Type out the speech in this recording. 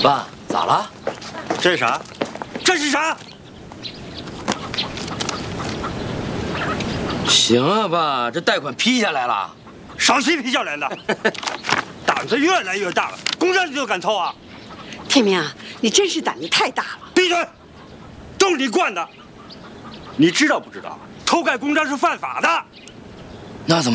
爸，咋了？ 这是啥？这是啥？ 行啊，爸，这贷款批下来了。 少谁批下来了？胆子越来越大了，公章你都敢偷啊？ 天明啊，你真是胆子太大了！ 闭嘴！都是你惯的。你知道不知道？偷盖公章是犯法的。 那怎么？